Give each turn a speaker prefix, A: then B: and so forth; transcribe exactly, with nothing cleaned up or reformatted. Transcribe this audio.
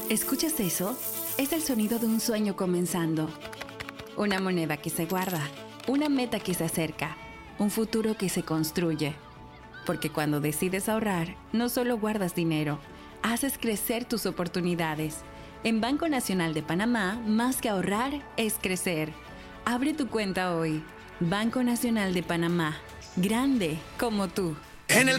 A: ¿Escuchas eso? Es el sonido de un sueño comenzando. Una moneda que se guarda, una meta que se acerca, un futuro que se construye. Porque cuando decides ahorrar, no solo guardas dinero, haces crecer tus oportunidades. En Banco Nacional de Panamá, más que ahorrar, es crecer. Abre tu cuenta hoy. Banco Nacional de Panamá. Grande como tú.
B: En el